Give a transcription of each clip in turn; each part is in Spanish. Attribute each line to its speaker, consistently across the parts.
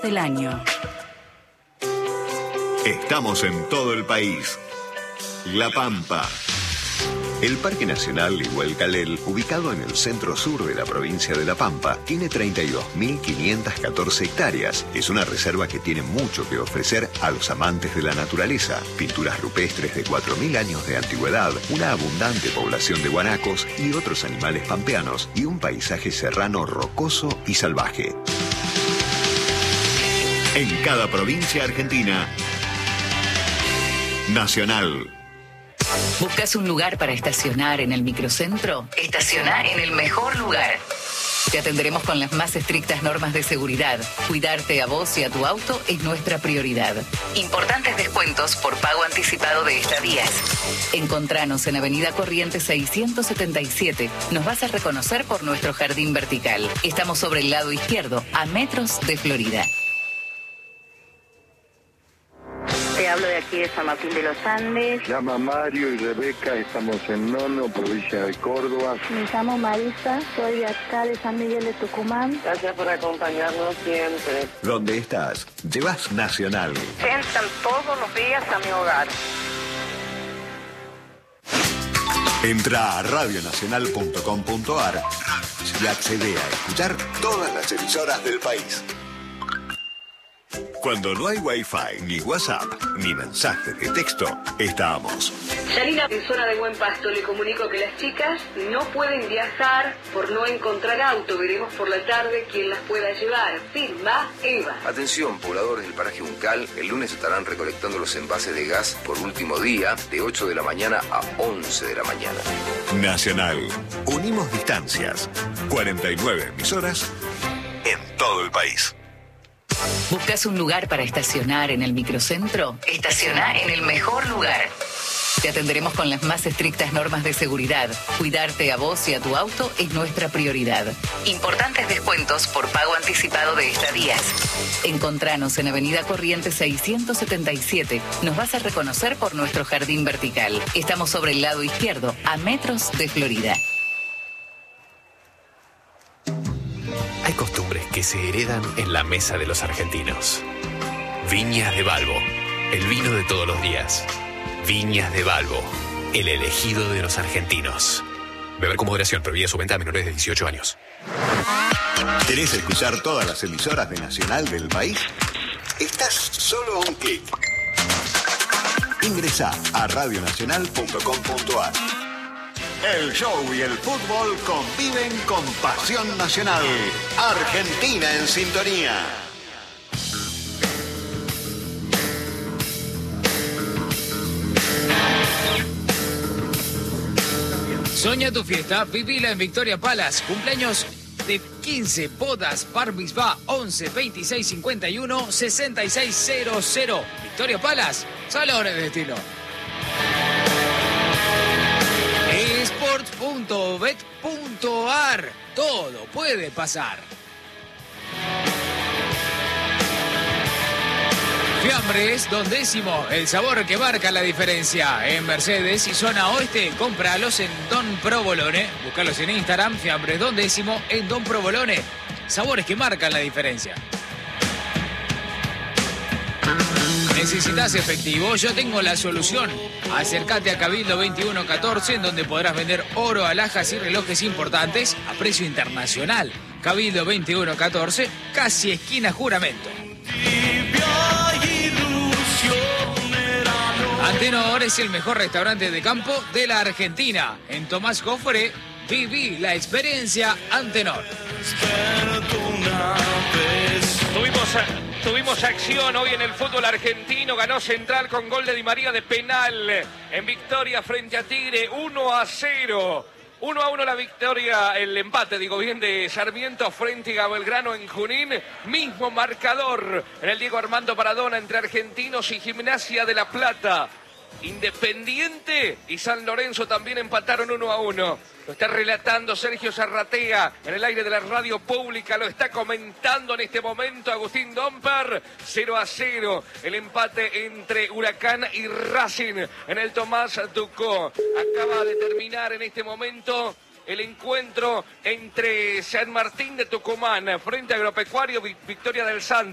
Speaker 1: del año.
Speaker 2: Estamos en todo el país. La Pampa. El Parque Nacional Igualcalel, ubicado en el centro sur de la provincia de La Pampa, tiene 32.514 hectáreas. Es una reserva que tiene mucho que ofrecer a los amantes de la naturaleza. Pinturas rupestres de 4.000 años de antigüedad, una abundante población de guanacos y otros animales pampeanos, y un paisaje serrano rocoso y salvaje. En cada provincia argentina, Nacional.
Speaker 1: ¿Buscas un lugar para estacionar en el microcentro? Estaciona en el mejor lugar. Te atenderemos con las más estrictas normas de seguridad. Cuidarte a vos y a tu auto es nuestra prioridad. Importantes descuentos por pago anticipado de estadías. Encontranos en Avenida Corrientes 677. Nos vas a reconocer por nuestro jardín vertical. Estamos sobre el lado izquierdo, a metros de Florida.
Speaker 3: Te hablo de aquí de San Martín de los Andes.
Speaker 4: Llama Mario y Rebeca, estamos en Nono, provincia de Córdoba.
Speaker 5: Me llamo Marisa, soy de acá de San Miguel de Tucumán.
Speaker 3: Gracias por acompañarnos siempre.
Speaker 2: ¿Dónde estás? Llevas Nacional.
Speaker 3: Entran todos los días a mi hogar.
Speaker 2: Entra a radionacional.com.ar y accede a escuchar todas las emisoras del país. Cuando no hay Wi-Fi, ni WhatsApp, ni mensaje de texto, estamos.
Speaker 6: Yanina, en zona de Buen Pasto, le comunico que las chicas no pueden viajar por no encontrar auto. Veremos por la tarde quién las pueda llevar. Firma Eva.
Speaker 7: Atención, pobladores del paraje Uncal, el lunes estarán recolectando los envases de gas por último día, de 8 de la mañana a 11 de la mañana.
Speaker 2: Nacional. Unimos distancias. 49 emisoras en todo el país.
Speaker 1: ¿Buscas un lugar para estacionar en el microcentro? Estaciona en el mejor lugar. Te atenderemos con las más estrictas normas de seguridad. Cuidarte a vos y a tu auto es nuestra prioridad. Importantes descuentos por pago anticipado de estadías. Encontranos en Avenida Corrientes 677. Nos vas a reconocer por nuestro jardín vertical. Estamos sobre el lado izquierdo, a metros de Florida.
Speaker 8: Hay costumbres que se heredan en la mesa de los argentinos. Viñas de Balbo, el vino de todos los días. Viñas de Balbo, el elegido de los argentinos. Beber con moderación, prohibida su venta a menores de 18 años.
Speaker 2: ¿Querés escuchar todas las emisoras de Nacional del país? Estás solo a un clic. Ingresa a radionacional.com.ar. El show y el fútbol conviven con pasión nacional. Argentina en sintonía.
Speaker 9: Soña tu fiesta, vivila en Victoria Palace. Cumpleaños de 15, bodas, bar mitzvah, 11 26 51 66 00. Victoria Palace, salones de estilo. Sports.bet.ar. Todo puede pasar. Fiambres, Don Décimo, el sabor que marca la diferencia. En Mercedes y zona oeste, cómpralos en Don Provolone. Búscalos en Instagram, Fiambres Don Décimo en Don Provolone. Sabores que marcan la diferencia. ¿Necesitas efectivo? Yo tengo la solución. Acércate a Cabildo 2114, en donde podrás vender oro, alhajas y relojes importantes a precio internacional. Cabildo 2114, casi esquina Juramento. Antenor es el mejor restaurante de campo de la Argentina. En Tomás Jofre, viví la experiencia Antenor.
Speaker 10: Tuvimos acción hoy en el fútbol argentino. Ganó Central con gol de Di María de penal en victoria frente a Tigre, 1-0. 1-1 la victoria, el empate, digo bien, de Sarmiento frente a Belgrano en Junín. Mismo marcador en el Diego Armando Maradona entre Argentinos y Gimnasia de La Plata. Independiente y San Lorenzo también empataron 1-1. Lo está relatando Sergio Zarratea en el aire de la radio pública. Lo está comentando en este momento Agustín Domper. 0-0 el empate entre Huracán y Racing en el Tomás Ducó. Acaba de terminar en este momento el encuentro entre San Martín de Tucumán frente a Agropecuario, Victoria del Santo.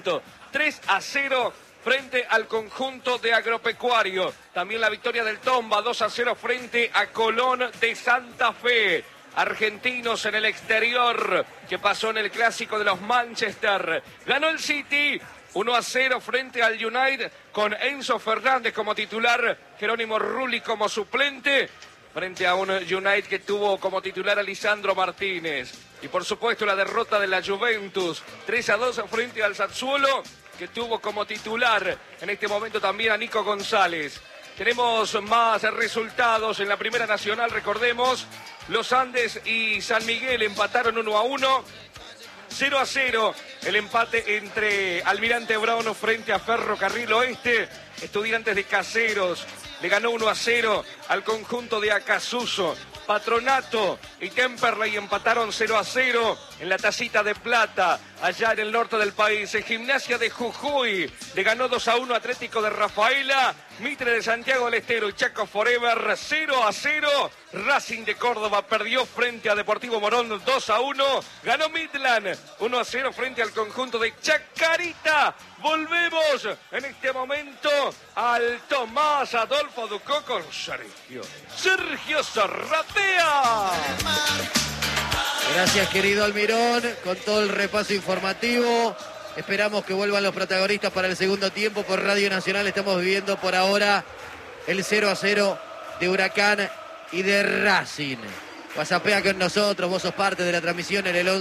Speaker 10: 3-0 frente al conjunto de Agropecuario. También la victoria del Tomba, 2-0 frente a Colón de Santa Fe. Argentinos en el exterior, que pasó en el clásico de los Manchester. Ganó el City 1-0 frente al United con Enzo Fernández como titular, Jerónimo Rulli como suplente, frente a un United que tuvo como titular a Lisandro Martínez. Y por supuesto la derrota de la Juventus, 3-2 frente al Sassuolo, que tuvo como titular en este momento también a Nico González. Tenemos más resultados en la Primera Nacional, recordemos. Los Andes y San Miguel empataron 1-1. 0-0 el empate entre Almirante Brown frente a Ferrocarril Oeste. Estudiantes de Caseros le ganó 1-0 al conjunto de Acasuso. Patronato y Temperley empataron 0-0 en la Tacita de Plata, allá en el norte del país. Gimnasia de Jujuy le ganó 2-1 Atlético de Rafaela. Mitre de Santiago del Estero y Chaco Forever 0-0. Racing de Córdoba perdió frente a Deportivo Morón 2-1. Ganó Midland 1-0 frente al conjunto de Chacarita. Volvemos en este momento al Tomás Adolfo Ducó con Sergio Zarratea.
Speaker 11: Gracias, querido Almirón, con todo el repaso informativo. Esperamos que vuelvan los protagonistas para el segundo tiempo. Por Radio Nacional estamos viviendo por ahora el 0-0 de Huracán y de Racing. WhatsAppea con nosotros, vos sos parte de la transmisión en el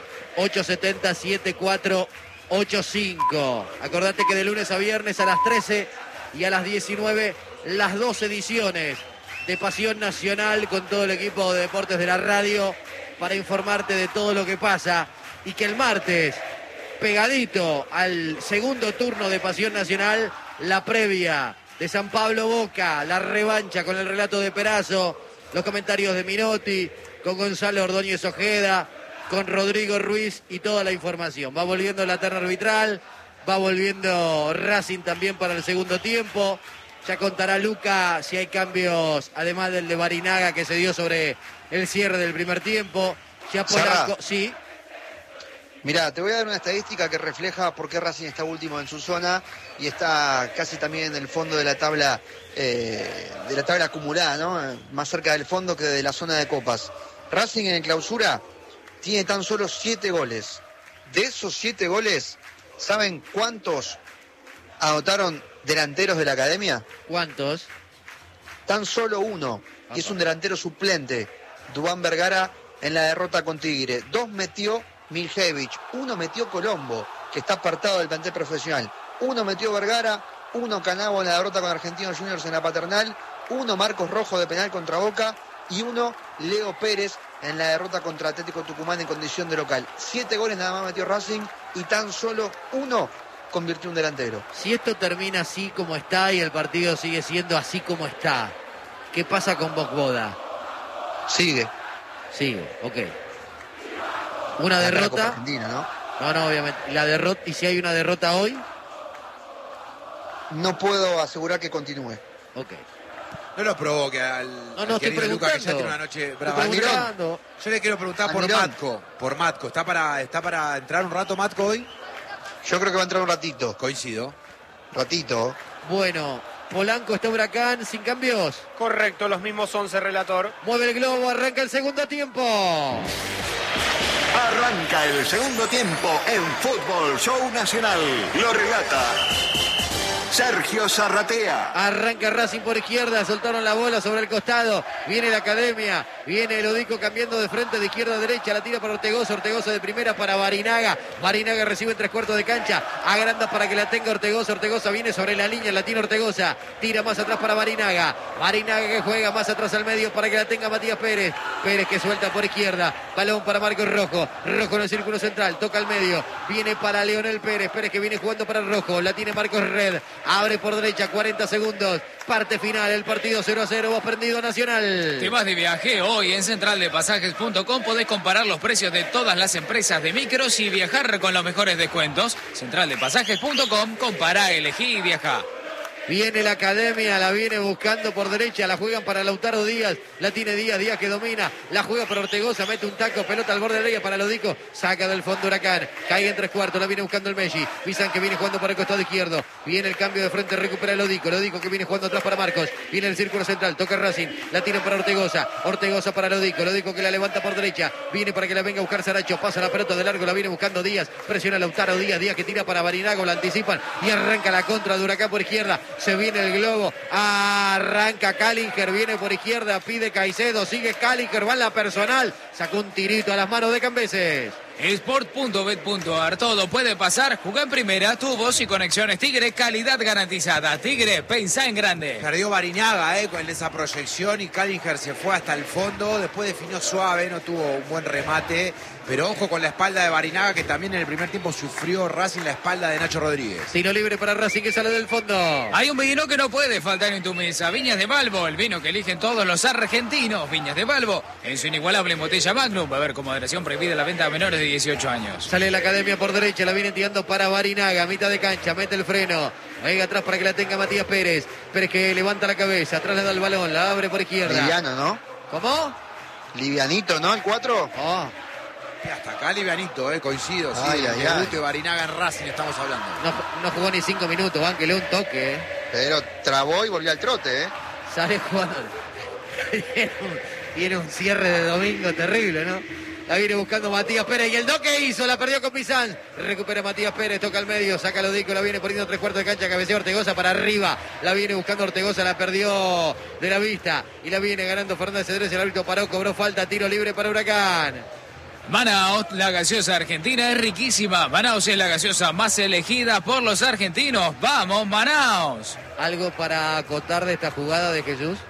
Speaker 11: 11-3-870-7485. Acordate que de lunes a viernes a las 13 y a las 19 las 2 ediciones de Pasión Nacional con todo el equipo de deportes de la radio para informarte de todo lo que pasa, y que el martes, pegadito al segundo turno de Pasión Nacional, la previa de San Pablo Boca, la revancha con el relato de Perazo, los comentarios de Minotti, con Gonzalo Ordóñez Ojeda, con Rodrigo Ruiz y toda la información. Va volviendo la terna arbitral, va volviendo Racing también para el segundo tiempo. Ya contará Luca si hay cambios, además del de Barinaga que se dio sobre el cierre del primer tiempo. Ya Polanco, sí.
Speaker 12: Mirá, te voy a dar una estadística que refleja por qué Racing está último en su zona y está casi también en el fondo de la tabla acumulada, ¿no? Más cerca del fondo que de la zona de copas. Racing en clausura tiene tan solo 7 goles. De esos 7 goles, ¿saben cuántos anotaron delanteros de la academia?
Speaker 11: ¿Cuántos?
Speaker 12: Tan solo uno, y es un delantero suplente, Dubán Vergara, en la derrota con Tigre. 2 metió Miljevich, 1 metió Colombo, que está apartado del plantel profesional. 1 metió Vergara, 1 Canavo en la derrota con Argentinos Juniors en la Paternal, 1 Marcos Rojo de penal contra Boca y 1 Leo Pérez en la derrota contra Atlético Tucumán en condición de local. 7 goles nada más metió Racing y tan solo 1 convirtió un delantero.
Speaker 11: Si esto termina así como está y el partido sigue siendo así como está, ¿qué pasa con Bogboda?
Speaker 12: Sigue,
Speaker 11: ok. Una derrota.
Speaker 12: Argentina, ¿no?
Speaker 11: No, obviamente. La derrota, ¿y si hay una derrota hoy?
Speaker 12: No puedo asegurar que continúe.
Speaker 11: Ok.
Speaker 13: No lo provoque al
Speaker 11: querido
Speaker 13: Luca, que ya tiene una noche brava. Yo le quiero preguntar por Matco. ¿Está para entrar un rato Matco hoy?
Speaker 12: Yo creo que va a entrar un ratito.
Speaker 13: Coincido.
Speaker 12: Ratito.
Speaker 11: Bueno, Polanco está Huracán sin cambios.
Speaker 14: Correcto, los mismos 11, relator.
Speaker 11: Mueve el globo, arranca el segundo tiempo.
Speaker 2: Arranca el segundo tiempo en Fútbol Show Nacional. Lo relata Sergio Zarratea.
Speaker 11: Arranca Racing por izquierda, soltaron la bola sobre el costado. Viene la academia, viene el Odico cambiando de frente de izquierda a derecha. La tira para Ortegoza, Ortegoza de primera para Barinaga. Barinaga recibe en 3/4 de cancha. Agranda para que la tenga Ortegoza. Ortegoza viene sobre la línea, la tiene Ortegoza. Tira más atrás para Barinaga. Barinaga que juega más atrás al medio para que la tenga Matías Pérez. Pérez que suelta por izquierda. Balón para Marcos Rojo. Rojo en el círculo central, toca al medio. Viene para Leonel Pérez. Pérez que viene jugando para el Rojo. La tiene Marcos Red. Abre por derecha, 40 segundos. Parte final, el partido 0-0. Vos prendido Nacional.
Speaker 9: Te vas de viaje hoy en centraldepasajes.com. Podés comparar los precios de todas las empresas de micros y viajar con los mejores descuentos. Centraldepasajes.com. Compará, elegí y viajá.
Speaker 11: Viene la Academia, la viene buscando por derecha, la juegan para Lautaro Díaz, la tiene Díaz que domina, la juega para Ortegoza, mete un taco, pelota al borde del área para Lodico, saca del fondo Huracán, cae en 3/4, la viene buscando el Messi, Pizan que viene jugando para el costado izquierdo, viene el cambio de frente, recupera el Lodico que viene jugando atrás para Marcos, viene el círculo central, toca Racing, la tiene para Ortegoza para Lodico que la levanta por derecha, viene para que la venga a buscar Saracho, pasa la pelota de largo, la viene buscando Díaz, presiona Lautaro Díaz que tira para Barinago, la anticipan y arranca la contra de Huracán por izquierda, se viene el globo, arranca Callinger, viene por izquierda, pide Caicedo, sigue Callinger, va en la personal, sacó un tirito a las manos de Cambeses.
Speaker 9: Sport.bet.ar, todo puede pasar, jugá en primera, tu voz y conexiones Tigre, calidad garantizada. Tigre, pensá en grande.
Speaker 13: Perdió Barinaga con esa proyección y Callinger se fue hasta el fondo, después definió suave, no tuvo un buen remate, pero ojo con la espalda de Barinaga que también en el primer tiempo sufrió Racing la espalda de Nacho Rodríguez.
Speaker 11: Tiro libre para Racing que sale del fondo.
Speaker 9: Hay un vino que no puede faltar en tu mesa, Viñas de Balbo, el vino que eligen todos los argentinos. Viñas de Balbo, en su inigualable botella Magnum, va a haber con moderación prohibida la venta a menores de 18 años.
Speaker 11: Sale la Academia por derecha, la viene tirando para Barinaga, mitad de cancha, mete el freno. Venga atrás para que la tenga Matías Pérez. Pérez que levanta la cabeza, atrás le da el balón, la abre por izquierda.
Speaker 12: Liviano, ¿no?
Speaker 11: ¿Cómo?
Speaker 12: Livianito, ¿no? El 4.
Speaker 11: Oh.
Speaker 13: Hasta acá livianito, coincido.
Speaker 12: Ay,
Speaker 13: sí,
Speaker 12: ay,
Speaker 13: el debut
Speaker 12: ay.
Speaker 13: de Barinaga en Racing estamos hablando.
Speaker 11: No jugó ni 5 minutos, bánquele un toque.
Speaker 12: Pero trabó y volvió al trote,
Speaker 11: Sale jugando. Tiene un cierre de domingo terrible, ¿no? La viene buscando Matías Pérez y el doque hizo, la perdió con Pizan. Recupera Matías Pérez, toca al medio, saca Lodico, la viene poniendo 3/4 de cancha, cabecea Ortegoza para arriba. La viene buscando Ortegoza, la perdió de la vista y la viene ganando Fernández Cedrés. El árbitro paró, cobró falta, tiro libre para Huracán.
Speaker 9: Manaos, la gaseosa argentina es riquísima. Manaos es la gaseosa más elegida por los argentinos. ¡Vamos, Manaos!
Speaker 11: ¿Algo para acotar de esta jugada de Jesús?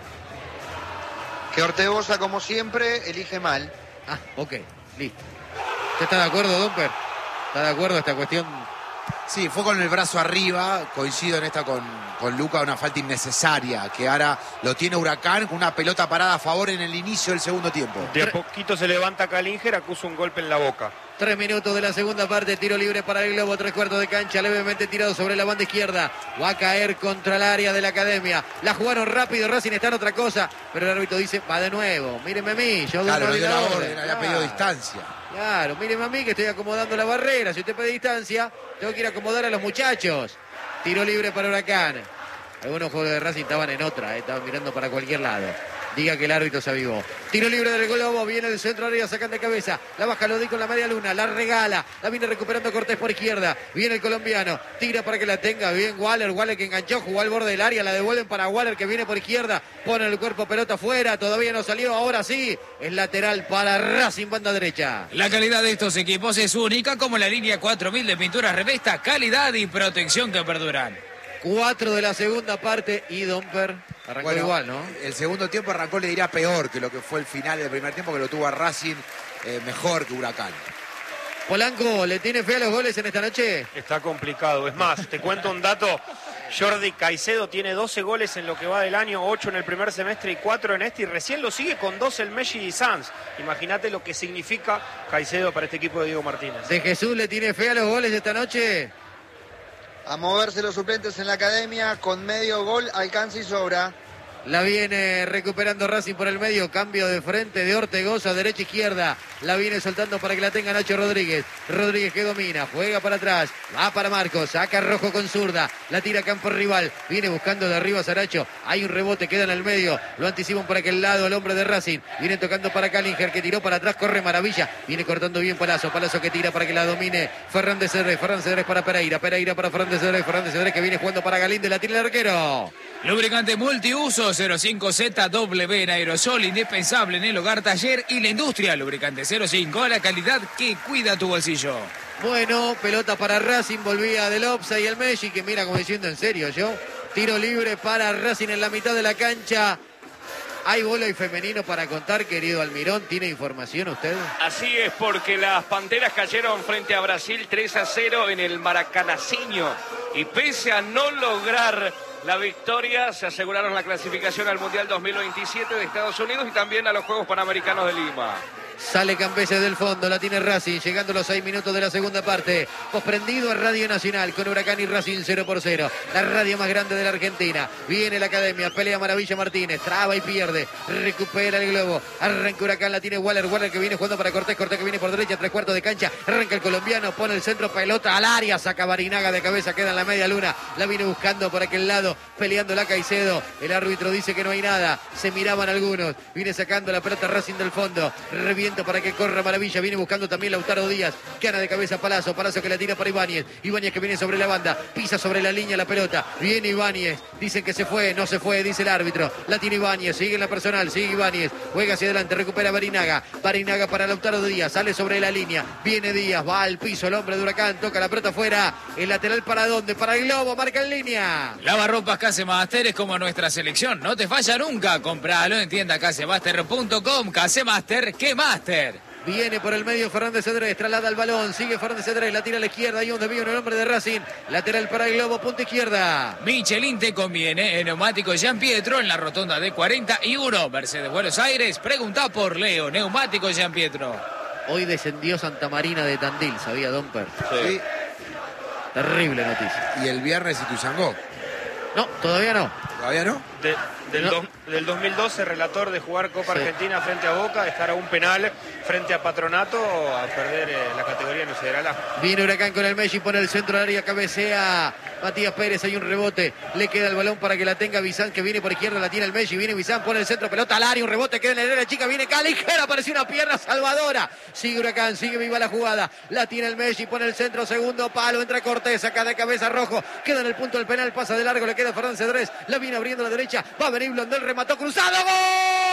Speaker 12: Que Ortegoza, como siempre, elige mal.
Speaker 11: Ah, ok, listo. ¿Usted está de acuerdo, Domper? ¿Está de acuerdo esta cuestión?
Speaker 13: Sí, fue con el brazo arriba, coincido en esta con Luca, una falta innecesaria, que ahora lo tiene Huracán con una pelota parada a favor en el inicio del segundo tiempo.
Speaker 14: De a poquito se levanta Callinger, acusa un golpe en la boca.
Speaker 11: 3 minutos de la segunda parte, tiro libre para el Globo, 3/4 de cancha, levemente tirado sobre la banda izquierda. Va a caer contra el área de la Academia. La jugaron rápido, Racing está en otra cosa, pero el árbitro dice, va de nuevo, mírenme a mí. Yo
Speaker 13: claro,
Speaker 11: doy
Speaker 13: no dio la orden,
Speaker 11: claro.
Speaker 13: había pedido distancia.
Speaker 11: Claro, mírenme a mí que estoy acomodando la barrera. Si usted pide distancia, tengo que ir a acomodar a los muchachos. Tiro libre para Huracán. Algunos jugadores de Racing estaban en otra, estaban mirando para cualquier lado. Diga que el árbitro se avivó. Tiro libre del Globo, viene del centro área, sacan de cabeza. La baja Lodico con la media luna, la regala. La viene recuperando Cortés por izquierda. Viene el colombiano, tira para que la tenga. Bien Waller que enganchó, jugó al borde del área. La devuelven para Waller que viene por izquierda. Pone el cuerpo, pelota afuera. Todavía no salió, ahora sí. Es lateral para Racing, banda derecha.
Speaker 9: La calidad de estos equipos es única, como la línea 4000 de pinturas Revesta, calidad y protección que perduran.
Speaker 11: 4 de la segunda parte y Domper arrancó igual, ¿no?
Speaker 13: El segundo tiempo arrancó, le diría, peor que lo que fue el final del primer tiempo, que lo tuvo a Racing mejor que Huracán.
Speaker 11: Polanco, ¿le tiene fe a los goles en esta noche?
Speaker 14: Está complicado. Es más, te cuento un dato. Jordi Caicedo tiene 12 goles en lo que va del año, 8 en el primer semestre y 4 en este, y recién lo sigue con 2 el Messi y Sanz. Imagínate lo que significa Caicedo para este equipo de Diego Martínez.
Speaker 11: ¿De Jesús le tiene fe a los goles esta noche?
Speaker 12: A moverse los suplentes en la Academia, con medio gol, alcanza y sobra.
Speaker 11: La viene recuperando Racing por el medio, cambio de frente de Ortegoza, derecha-izquierda. La viene soltando para que la tenga Nacho Rodríguez. Rodríguez que domina, juega para atrás, va para Marcos, saca Rojo con zurda, la tira a campo rival, viene buscando de arriba Saracho. Hay un rebote, queda en el medio, lo anticipan por aquel lado el hombre de Racing. Viene tocando para Callinger que tiró para atrás, corre maravilla. Viene cortando bien Palazzo que tira para que la domine Fernández Cedrés para Pereira para Fernández Cedrés que viene jugando para Galíndez, la tira el arquero.
Speaker 9: Lubricante multiuso 05ZW en aerosol, indispensable en el hogar, taller y la industria. Lubricante 05, la calidad que cuida tu bolsillo.
Speaker 11: Bueno, pelota para Racing, volvía del offside y el Messi que mira como diciendo en serio yo. Tiro libre para Racing en la mitad de la cancha. ¿Hay vóley femenino para contar, querido Almirón? ¿Tiene información usted?
Speaker 10: Así es, porque las Panteras cayeron frente a Brasil 3-0 en el Maracanacinho. Y pese a no lograr la victoria, se aseguraron la clasificación al Mundial 2027 de Estados Unidos y también a los Juegos Panamericanos de Lima.
Speaker 11: Sale Campese del fondo, la tiene Racing, llegando los 6 minutos de la segunda parte. Posprendido a Radio Nacional con Huracán y Racing 0-0. La radio más grande de la Argentina. Viene la Academia, pelea Maravilla Martínez, traba y pierde. Recupera el globo. Arranca Huracán, la tiene Waller que viene jugando para Cortés que viene por derecha, 3/4 de cancha. Arranca el colombiano, pone el centro, pelota al área, saca Barinaga de cabeza, queda en la media luna. La viene buscando por aquel lado, peleando la Caicedo. El árbitro dice que no hay nada. Se miraban algunos. Viene sacando la pelota Racing del fondo. Reviento para que corra Maravilla. Viene buscando también Lautaro Díaz. Gana de cabeza Palazzo. Palazzo que la tira para Ibáñez. Ibáñez que viene sobre la banda. Pisa sobre la línea la pelota. Viene Ibáñez. Dicen que se fue. No se fue, dice el árbitro. La tiene Ibáñez. Sigue en la personal. Sigue Ibáñez. Juega hacia adelante. Recupera Barinaga. Barinaga para Lautaro Díaz. Sale sobre la línea. Viene Díaz. Va al piso el hombre de Huracán. Toca la pelota afuera. El lateral para dónde? Para el globo. Marca en línea.
Speaker 9: Lavarropas Casemaster es como nuestra selección. No te falla nunca. Compralo en tienda casemaster.com. Casemaster, ¿qué Master?
Speaker 11: Viene por el medio Fernández Cedrés, traslada el balón, sigue Fernández Cedrés, la tira a la izquierda, ahí donde viene el hombre de Racing, lateral para el globo, punta izquierda.
Speaker 9: Michelin te conviene, en neumático Gian Pietro, en la rotonda de 41, Mercedes Buenos Aires, pregunta por Leo, neumático Gian Pietro.
Speaker 11: Hoy descendió Santa Marina de Tandil, ¿sabía, Domper?
Speaker 13: Sí.
Speaker 11: Terrible noticia.
Speaker 13: ¿Y el viernes Ituzaingó?
Speaker 11: No, todavía no.
Speaker 13: ¿Todavía no?
Speaker 14: Del 2012, relator de jugar Copa
Speaker 11: Sí.
Speaker 14: Argentina frente a Boca, de estar a un penal frente a Patronato, a perder la categoría en el Federal A.
Speaker 11: Viene Huracán con el Messi, pone el centro del área, cabecea Matías Pérez, hay un rebote, le queda el balón para que la tenga Bizán, que viene por izquierda, la tira el Messi, viene Bizán, pone el centro, pelota al área, un rebote, queda en el área chica, viene Caligera, apareció una pierna salvadora, sigue Huracán, sigue viva la jugada, la tira el Messi, pone el centro, segundo palo, entra Cortés, saca de cabeza Rojo, queda en el punto del penal, pasa de largo, le queda Fernández Cedrés, la viene abriendo a la derecha, va a venir Blondel, remató cruzado, ¡gol!